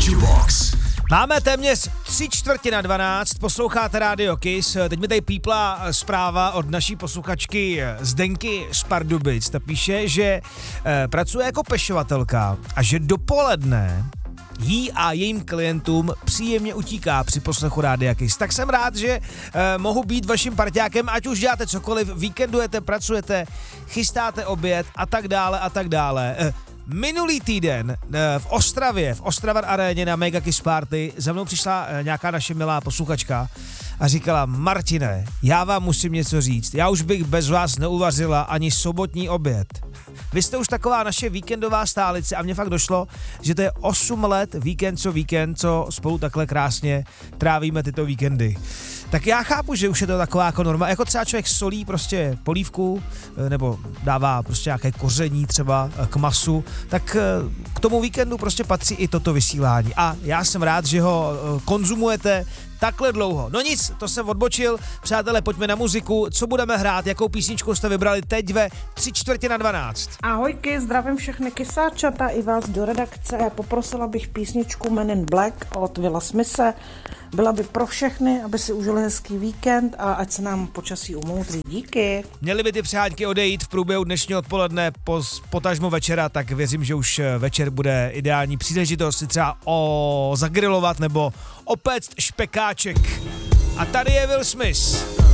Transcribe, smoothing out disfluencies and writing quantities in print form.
Jubox. Máme téměř 3:45, posloucháte Radio Kiss. Teď mi tady pípla zpráva od naší posluchačky Zdenky z Pardubic. Ta píše, že pracuje jako pešovatelka a že dopoledne jí a jejím klientům příjemně utíká při poslechu Rádia Kiss. Tak jsem rád, že mohu být vaším parťákem, ať už děláte cokoliv, víkendujete, pracujete, chystáte oběd a tak dále a tak dále. Minulý týden v Ostravě, v Ostravar aréně na Mega Kiss Party za mnou přišla nějaká naše milá posluchačka a říkala: Martine, já vám musím něco říct, já už bych bez vás neuvařila ani sobotní oběd. Vy jste už taková naše víkendová stálice a mně fakt došlo, že to je 8 let víkend, co spolu takhle krásně trávíme tyto víkendy. Tak já chápu, že už je to taková jako norma, jako třeba člověk solí prostě polívku, nebo dává prostě nějaké koření třeba k masu, tak k tomu víkendu prostě patří i toto vysílání. A já jsem rád, že ho konzumujete takhle dlouho. No nic, to jsem odbočil. Přátelé, pojďme na muziku. Co budeme hrát? Jakou písničku jste vybrali teď ve 3:45? Ahojky, zdravím všechny kysáčata i vás do redakce. Poprosila bych písničku Men in Black od Willa Smithe. Byla by pro všechny, aby si užili hezký víkend a ať se nám počasí umoudří. Díky. Měly by ty přáďky odejít v průběhu dnešního odpoledne, potažmo večera, tak věřím, že už večer bude ideální příležitost si třeba zagrilovat nebo opéct špekáček. A tady je Will Smith.